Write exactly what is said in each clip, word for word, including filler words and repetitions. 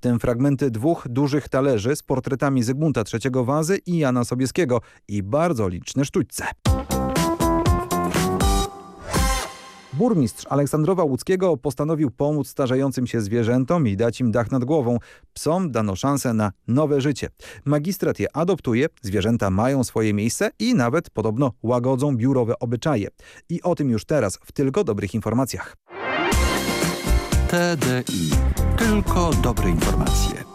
tym fragmenty dwóch dużych talerzy z portretami Zygmunta trzeciego Wazy i Jana Sobieskiego i bardzo liczne sztućce. Burmistrz Aleksandrowa Łódzkiego postanowił pomóc starzejącym się zwierzętom i dać im dach nad głową. Psom dano szansę na nowe życie. Magistrat je adoptuje, zwierzęta mają swoje miejsce i nawet podobno łagodzą biurowe obyczaje. I o tym już teraz w Tylko Dobrych Informacjach. T D I. Tylko dobre informacje.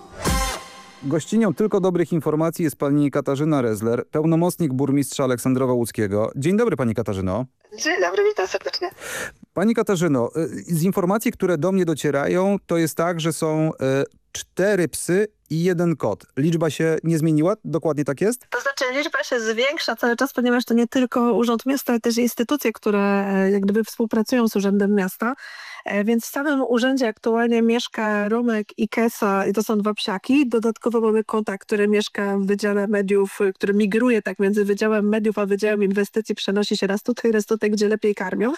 Gościnią Tylko Dobrych Informacji jest pani Katarzyna Rezler, pełnomocnik burmistrza Aleksandrowa Łódzkiego. Dzień dobry, pani Katarzyno. Dzień dobry, witam serdecznie. Pani Katarzyno, z informacji, które do mnie docierają, to jest tak, że są e, cztery psy i jeden kot. Liczba się nie zmieniła? Dokładnie tak jest? To znaczy liczba się zwiększa cały czas, ponieważ to nie tylko Urząd Miasta, ale też instytucje, które jak gdyby współpracują z Urzędem Miasta. Więc w samym urzędzie aktualnie mieszka Romek i Kesa i to są dwa psiaki. Dodatkowo mamy kota, który mieszka w Wydziale Mediów, który migruje tak między Wydziałem Mediów a Wydziałem Inwestycji. Przenosi się raz tutaj, raz tutaj, gdzie lepiej karmią.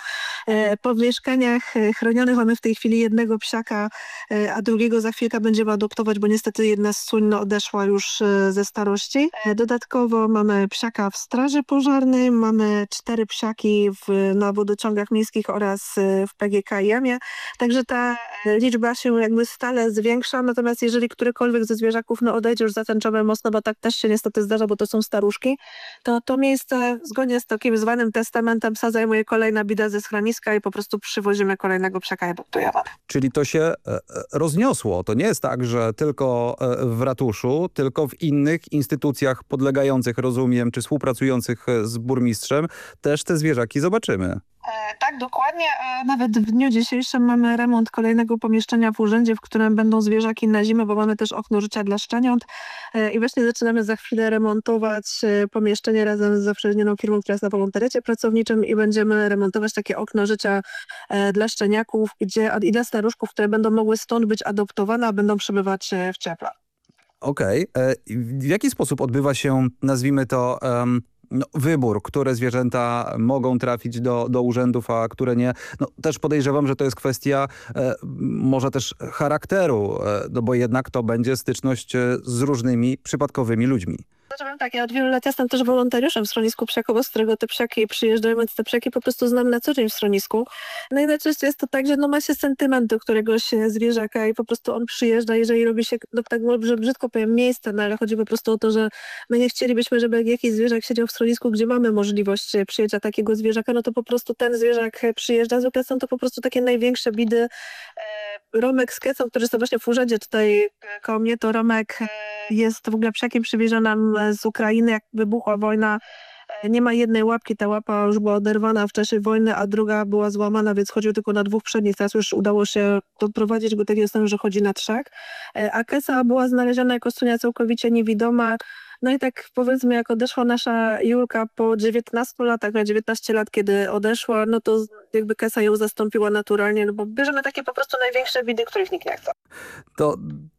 Po mieszkaniach chronionych mamy w tej chwili jednego psiaka, a drugiego za chwilkę będziemy adoptować, bo niestety jedna z słynno odeszła już ze starości. Dodatkowo mamy psiaka w straży pożarnej, mamy cztery psiaki w, na wodociągach miejskich oraz w P G K i M ie. Także ta liczba się jakby stale zwiększa, natomiast jeżeli którykolwiek ze zwierzaków no, odejdzie już zatęczone mocno, bo tak też się niestety zdarza, bo to są staruszki, to to miejsce zgodnie z takim zwanym testamentem psa zajmuje kolejna bida ze schroniska i po prostu przywozimy kolejnego psiaka i adoptujemy. Czyli to się rozniosło. To nie jest tak, że tylko w ratuszu, tylko w innych instytucjach podlegających, rozumiem, czy współpracujących z burmistrzem też te zwierzaki zobaczymy. E, tak, dokładnie. E, nawet w dniu dzisiejszym mamy remont kolejnego pomieszczenia w urzędzie, w którym będą zwierzaki na zimę, bo mamy też okno życia dla szczeniąt. E, I właśnie zaczynamy za chwilę remontować e, pomieszczenie razem z zaprzyjaźnioną firmą, która jest na wolontariacie pracowniczym i będziemy remontować takie okno życia e, dla szczeniaków, gdzie i dla staruszków, które będą mogły stąd być adoptowane, a będą przebywać e, w cieple. Okej. Okay. W jaki sposób odbywa się, nazwijmy to, um, no, wybór, które zwierzęta mogą trafić do, do urzędów, a które nie? No, też podejrzewam, że to jest kwestia e, może też charakteru, e, no bo jednak to będzie styczność z różnymi przypadkowymi ludźmi. Powiem tak, ja od wielu lat jestem też wolontariuszem w schronisku psiakowo, z którego te psiaki przyjeżdżają, więc te psiaki po prostu znam na co dzień w schronisku. No i najczęściej jest to tak, że no ma się sentyment do któregoś zwierzaka i po prostu on przyjeżdża, jeżeli robi się, no tak brzydko powiem, miejsce, no ale chodzi po prostu o to, że my nie chcielibyśmy, żeby jakiś zwierzak siedział w schronisku, gdzie mamy możliwość przyjęcia takiego zwierzaka, no to po prostu ten zwierzak przyjeżdża. Zwykle są to po prostu takie największe bidy. Romek z Kecą, który jest właśnie w urzędzie tutaj koło mnie, to Romek jest w ogóle psiakiem przywieziony nam z Ukrainy, jak wybuchła wojna. Nie ma jednej łapki, ta łapa już była oderwana w czasie wojny, a druga była złamana, więc chodził tylko na dwóch przednich. Teraz już udało się doprowadzić go do takiego stanu, że chodzi na trzech. A Kesa była znaleziona jako sunia całkowicie niewidoma. No i tak powiedzmy, jak odeszła nasza Julka po dziewiętnastu latach, na dziewiętnaście lat, kiedy odeszła, no to jakby Kesa ją zastąpiła naturalnie, no bo bierzemy takie po prostu największe bidy, których nikt nie chce. To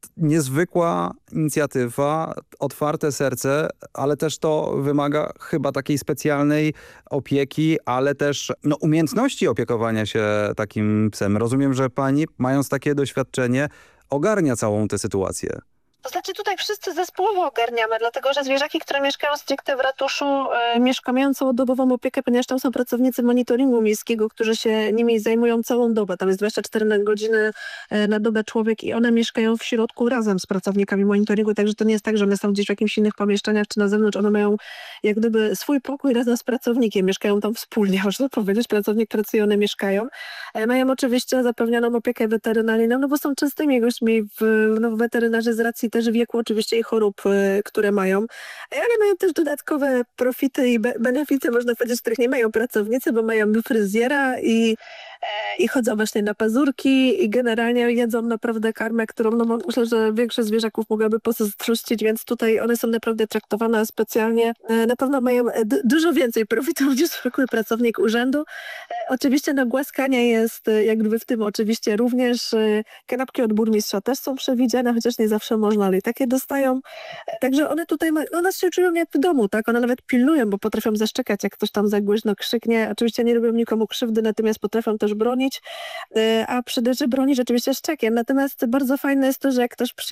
niezwykła inicjatywa, otwarte serce, ale też to wymaga chyba takiej specjalnej opieki, ale też no, umiejętności opiekowania się takim psem. Rozumiem, że pani, mając takie doświadczenie, ogarnia całą tę sytuację. To znaczy tutaj wszyscy zespołowo ogarniamy, dlatego że zwierzaki, które mieszkają stricte w ratuszu, e, mieszkają, mają całodobową opiekę, ponieważ tam są pracownicy monitoringu miejskiego, którzy się nimi zajmują całą dobę. Tam jest dwadzieścia cztery godziny e, na dobę człowiek i one mieszkają w środku razem z pracownikami monitoringu, także to nie jest tak, że one są gdzieś w jakimś innych pomieszczeniach czy na zewnątrz. One mają jak gdyby swój pokój razem z pracownikiem. Mieszkają tam wspólnie, można powiedzieć. Pracownik pracuje, one mieszkają. E, mają oczywiście zapewnioną opiekę weterynaryjną, no bo są częstymi gośćmi w, no, weterynarze z racji też wieku oczywiście i chorób, y, które mają, ale mają też dodatkowe profity i be benefity, można powiedzieć, których nie mają pracownicy, bo mają fryzjera i, e, i chodzą właśnie na pazurki i generalnie jedzą naprawdę karmę, którą no, myślę, że większość zwierzaków mogłaby pozazdrościć, więc tutaj one są naprawdę traktowane specjalnie. E, na pewno mają dużo więcej profitów niż zwykły pracownik urzędu. E, oczywiście no, głaskanie jest jak gdyby w tym oczywiście również. E, kanapki od burmistrza też są przewidziane, chociaż nie zawsze można, ale takie dostają. Także one tutaj, one się czują jak w domu, tak? One nawet pilnują, bo potrafią zaszczekać, jak ktoś tam za głośno krzyknie. Oczywiście nie robią nikomu krzywdy, natomiast potrafią też bronić, a przede wszystkim bronić oczywiście szczekiem. Natomiast bardzo fajne jest to, że jak ktoś